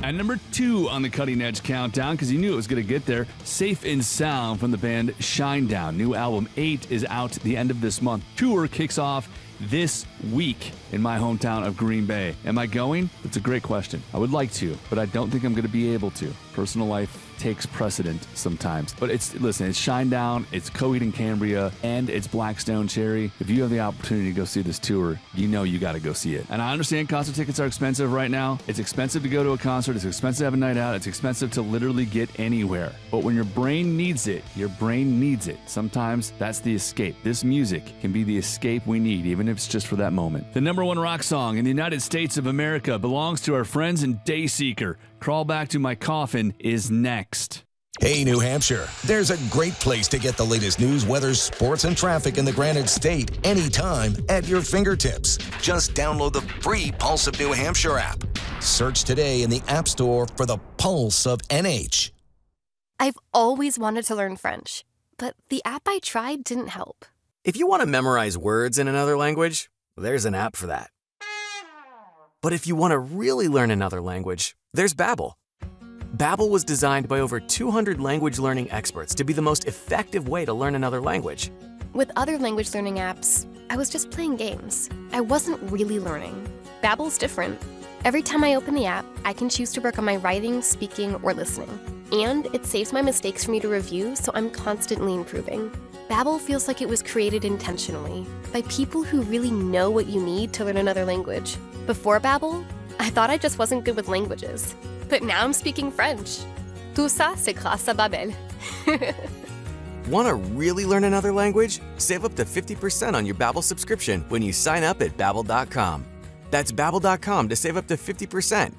At number 2 on the Cutting Edge Countdown, because you knew it was going to get there, Safe and Sound from the band Shinedown. New album 8 is out the end of this month. Tour kicks off this week in my hometown of Green Bay. Am I going? That's a great question. I would like to, but I don't think I'm going to be able to. Personal life takes precedent sometimes. But it's Shinedown, it's Coheed and Cambria, and it's Blackstone Cherry. If you have the opportunity to go see this tour, you know you got to go see it. And I understand concert tickets are expensive right now. It's expensive to go to a concert. It's expensive to have a night out. It's expensive to literally get anywhere. But when your brain needs it, your brain needs it. Sometimes that's the escape. This music can be the escape we need, even if it's just for that moment. The number 1 rock song in the United States of America belongs to our friends in Dayseeker. Crawl Back to My Coffin is next. Hey, New Hampshire, there's a great place to get the latest news, weather, sports, and traffic in the Granite State anytime at your fingertips. Just download the free Pulse of New Hampshire app. Search today in the App Store for the Pulse of NH. I've always wanted to learn French, but the app I tried didn't help. If you want to memorize words in another language, there's an app for that. But if you want to really learn another language, there's Babbel. Babbel was designed by over 200 language learning experts to be the most effective way to learn another language. With other language learning apps, I was just playing games. I wasn't really learning. Babbel's different. Every time I open the app, I can choose to work on my writing, speaking, or listening. And it saves my mistakes for me to review, so I'm constantly improving. Babbel feels like it was created intentionally by people who really know what you need to learn another language. Before Babbel, I thought I just wasn't good with languages. But now I'm speaking French. Tout ça, c'est grâce à Babbel. Want to really learn another language? Save up to 50% on your Babbel subscription when you sign up at Babbel.com. That's Babbel.com to save up to 50%.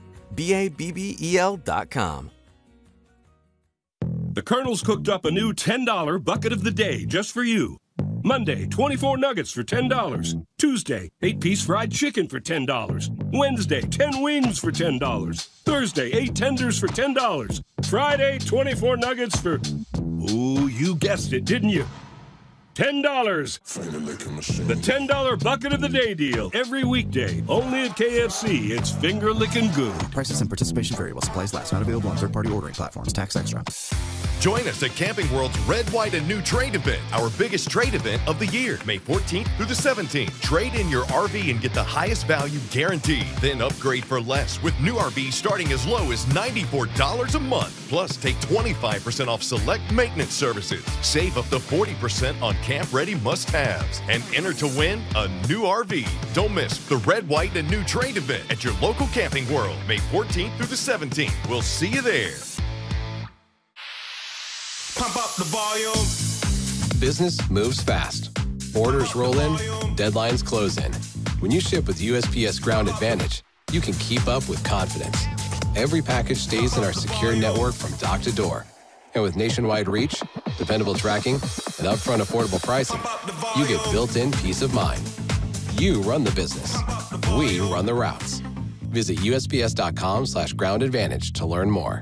Babbel.com. The Colonel's cooked up a new $10 bucket of the day just for you. Monday, 24 nuggets for $10. Tuesday, 8-piece fried chicken for $10. Wednesday, 10 wings for $10. Thursday, 8 tenders for $10. Friday, 24 nuggets for... Ooh, you guessed it, didn't you? $10. The $10 bucket of the day deal. Every weekday. Only at KFC. It's finger licking good. Prices and participation vary while supplies last. Not available on third-party ordering platforms. Tax extra. Join us at Camping World's Red, White, and New Trade event, our biggest trade event of the year, May 14th through the 17th. Trade in your RV and get the highest value guaranteed. Then upgrade for less with new RVs starting as low as $94 a month. Plus, take 25% off select maintenance services. Save up to 40% on camp-ready must-haves. And enter to win a new RV. Don't miss the Red, White, and New Trade event at your local Camping World, May 14th through the 17th. We'll see you there. Pump up the volume. Business moves fast. Orders roll in, deadlines close in. When you ship with USPS Ground Advantage, you can keep up with confidence. Every package stays in our secure network from dock to door. And with nationwide reach, dependable tracking, and upfront affordable pricing, you get built-in peace of mind. You run the business. We run the routes. Visit USPS.com/Ground Advantage to learn more.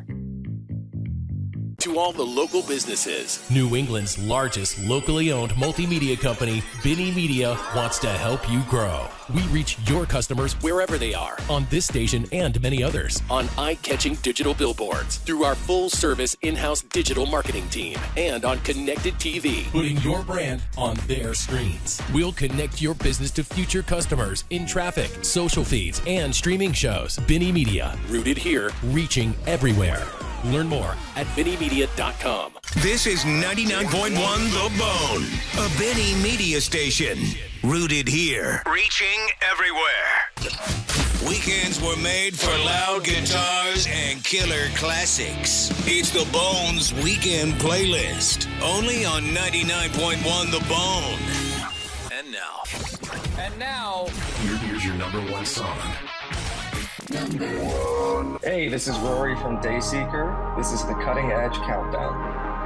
To all the local businesses, New England's largest locally owned multimedia company, Binny Media, wants to help you grow. We reach your customers wherever they are, on this station and many others, on eye-catching digital billboards, through our full-service in-house digital marketing team, and on connected TV, putting your brand on their screens. We'll connect your business to future customers in traffic, social feeds, and streaming shows. Binny Media, rooted here, reaching everywhere. Learn more at BinnyMedia.com. This is 99.1 The Bone, a Benny Media station. Rooted here, reaching everywhere. Weekends were made for loud guitars and killer classics. It's The Bone's Weekend Playlist, only on 99.1 The Bone. And now, Here's your number one song. Hey, this is Rory from Dayseeker. This is the Cutting Edge Countdown.